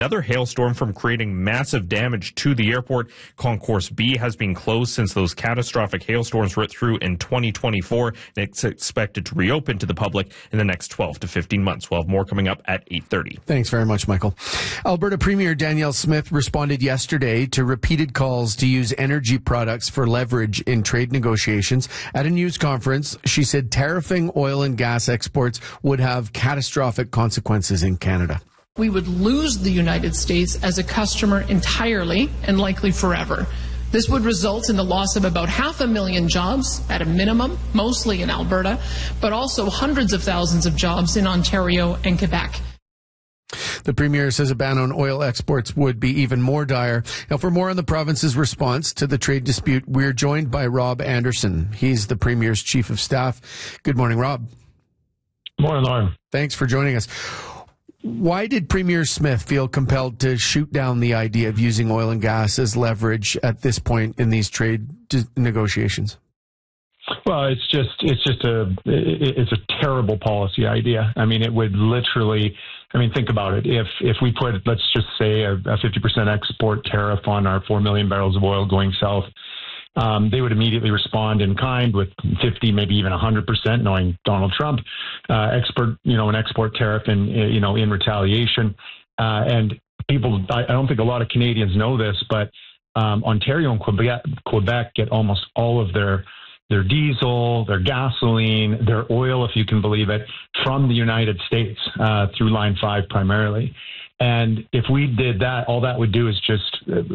another hailstorm from creating massive damage to the airport. Concourse B has been closed since those catastrophic hailstorms ripped through in 2024. And it's expected to reopen to the public in the next 12 to 15 months. We'll have more coming up at 8:30. Thanks very much, Michael. Alberta Premier Danielle Smith responded yesterday to repeated calls to use energy products for leverage in trade negotiations. At a news conference, she said tariffing oil and gas exports would have catastrophic consequences in Canada. We would lose the United States as a customer entirely and likely forever. This would result in the loss of about 500,000 jobs at a minimum, mostly in Alberta, but also hundreds of thousands of jobs in Ontario and Quebec. The Premier says a ban on oil exports would be even more dire. Now, for more on the province's response to the trade dispute, we're joined by Rob Anderson. He's the Premier's Chief of Staff. Good morning, Rob. Good morning, Lauren. Thanks for joining us. Why did Premier Smith feel compelled to shoot down the idea of using oil and gas as leverage at this point in these trade negotiations? Well, it's a terrible policy idea. I mean, it would literally, think about it. If we put, let's just say, a 50% export tariff on our 4 million barrels of oil going south, they would immediately respond in kind with 50, maybe even 100%, knowing Donald Trump, an export tariff in retaliation. And people, I don't think a lot of Canadians know this, but Ontario and Quebec get almost all of their diesel, their gasoline, their oil, if you can believe it, from the United States through Line 5 primarily. And if we did that, all that would do is just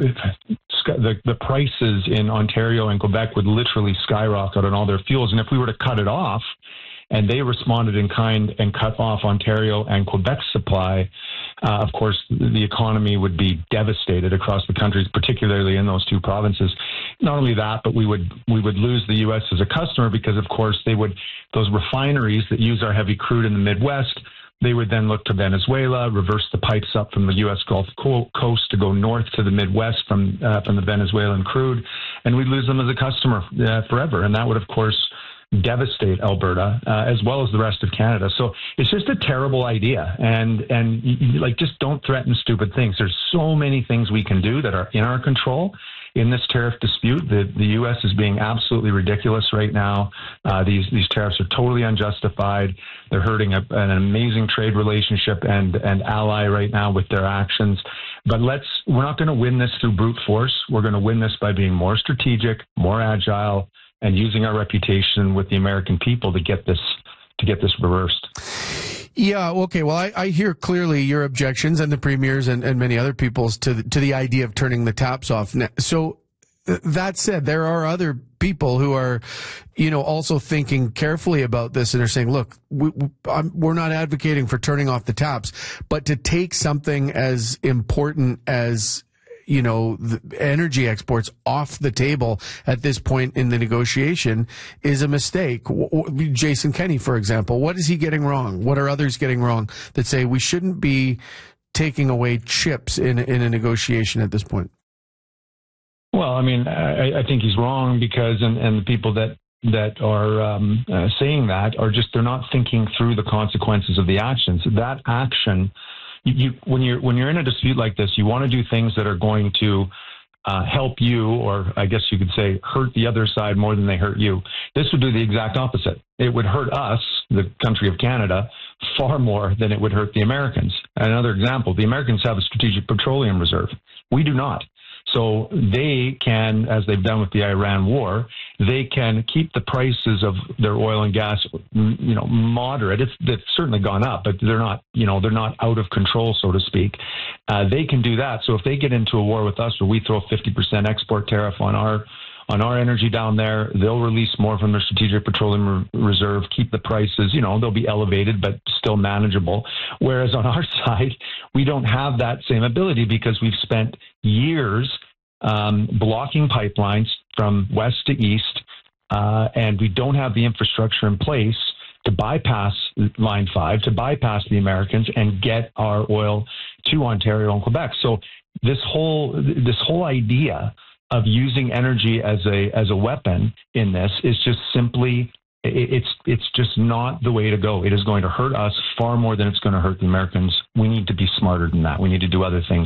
the prices in Ontario and Quebec would literally skyrocket on all their fuels. And if we were to cut it off, and they responded in kind and cut off Ontario and Quebec's supply, of course, the economy would be devastated across the country, particularly in those two provinces. Not only that, but we would lose the U.S. as a customer because, of course, those refineries that use our heavy crude in the Midwest, they would then look to Venezuela, reverse the pipes up from the U.S. Gulf Coast to go north to the Midwest from the Venezuelan crude, and we'd lose them as a customer forever. And that would, of course, devastate Alberta as well as the rest of Canada. So it's just a terrible idea. And just don't threaten stupid things. There's so many things we can do that are in our control. In this tariff dispute, the U.S. is being absolutely ridiculous right now. These tariffs are totally unjustified. They're hurting an amazing trade relationship and ally right now with their actions. But we're not going to win this through brute force. We're going to win this by being more strategic, more agile, and using our reputation with the American people to get this reversed. Yeah, okay. Well, I hear clearly your objections and the Premier's and many other people's to the idea of turning the taps off. So that said, there are other people who are, also thinking carefully about this and are saying, look, we're not advocating for turning off the taps, but to take something as important as the energy exports off the table at this point in the negotiation is a mistake. Jason Kenney, for example, what is he getting wrong? What are others getting wrong that say we shouldn't be taking away chips in a negotiation at this point? Well, I think he's wrong because, and the people that are saying that are they're not thinking through the consequences of the actions. That action, when you're in a dispute like this, you want to do things that are going to help you, or I guess you could say hurt the other side more than they hurt you. This would do the exact opposite. It would hurt us, the country of Canada, far more than it would hurt the Americans. Another example, the Americans have a strategic petroleum reserve. We do not. So they can, as they've done with the Iran war, they can keep the prices of their oil and gas, moderate. It's certainly gone up, but they're not out of control, so to speak. They can do that. So if they get into a war with us, where we throw a 50% export tariff on our energy down there, they'll release more from their strategic petroleum reserve, keep the prices, they'll be elevated, but still manageable. Whereas on our side, we don't have that same ability because we've spent years blocking pipelines from west to east, and we don't have the infrastructure in place to bypass Line 5, to bypass the Americans and get our oil to Ontario and Quebec. So this whole idea of using energy as a weapon in this is just simply It's just not the way to go. It is going to hurt us far more than it's going to hurt the Americans. We need to be smarter than that. We need to do other things.